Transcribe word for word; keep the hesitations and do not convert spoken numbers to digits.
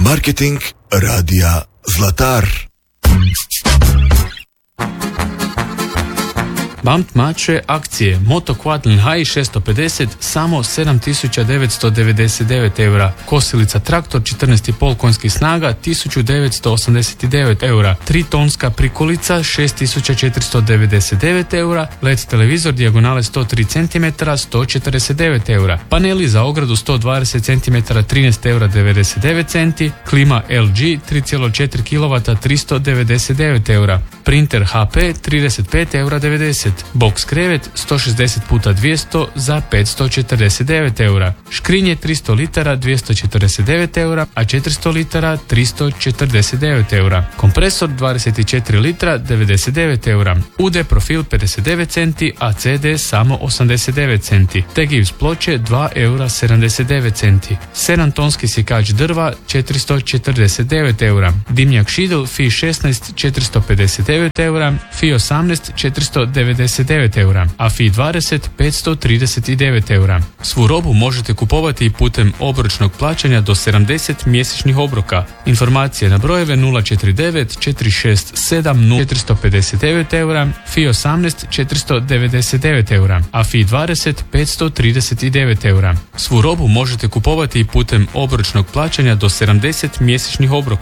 Marketing radija Zlatar. Bamt mače akcije Moto Quadlin High šesto pedeset samo sedam tisuća devetsto devedeset devet eura, kosilica traktor četrnaest i pol konjskih snaga tisuću devetsto osamdeset devet eura, tri tonska prikolica šest tisuća četiristo devedeset devet eura, L E D televizor dijagonale sto tri centimetra sto četrdeset devet eura, paneli za ogradu sto dvadeset centimetara trinaest eura devedeset devet centi, klima L G tri zarez četiri kilovata tristo devedeset devet eura, printer H P trideset pet eura devedeset, box krevet sto šezdeset puta dvjesto za petsto četrdeset devet eura, škrinje tristo litara dvjesto četrdeset devet eura, a četiristo litara tristo četrdeset devet eura, kompresor dvadeset četiri litra devedeset devet eura, U D profil pedeset devet centi, a C D samo osamdeset devet centi, te gips ploče dva eura sedamdeset devet centi, sedam tonski sjekač drva četiristo četrdeset devet eura, dimnjak Šidl F I šesnaest četiristo pedeset devet eura, F I osamnaest četiristo devedeset devet eura, a F I dvadeset petsto trideset devet eura. Svu robu možete kupovati i putem obročnog plaćanja do sedamdeset mjesečnih obroka. Informacije na brojeve nula četiri devet četiri šest sedam nula četiristo pedeset devet eura, F I osamnaest četiristo devedeset devet eura, a F I dvadeset petsto trideset devet eura. Svu robu možete kupovati i putem obročnog plaćanja do sedamdeset mjesečnih obroka.